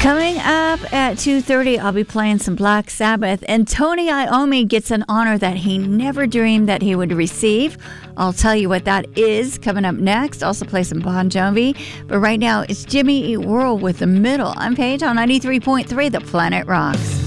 Coming up at 2:30, I'll be playing some Black Sabbath, and Tony Iommi gets an honor that he never dreamed that he would receive. I'll tell you what that is coming up next. Also play some Bon Jovi, but right now it's Jimmy Eat World with The Middle. I'm Paige on 93.3, The Planet Rocks.